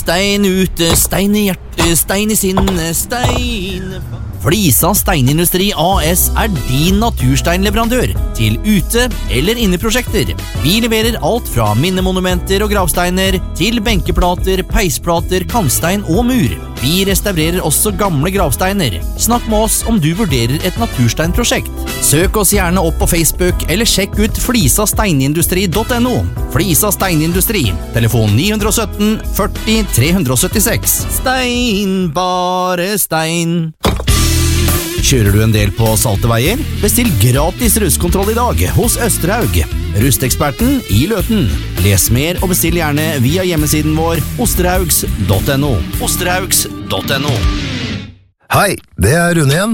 Stein ute, stein i hjertet, stein i sinnet, stein... Flisa Steinindustri AS din natursteinleverandør til ute- eller inneprosjekter. Vi leverer alt fra minnemonumenter og gravsteiner til benkeplater, peisplater, kantstein og mur. Vi restaurerer også gamle gravsteiner. Snakk med oss om du vurderer et natursteinprosjekt. Søk oss gjerne opp på Facebook eller sjekk ut flisasteinindustri.no. Flisa Steinindustri, telefon 917 40 376. Stein, bare stein. Kjører du en del på salte veier? Bestill gratis rustkontroll i dag hos Østerhaug. Rusteksperten i Løten. Les mer og bestill gjerne via hjemmesiden vår osterhaugs.no. Osterhaugs.no. Hei, det er Rune igjen.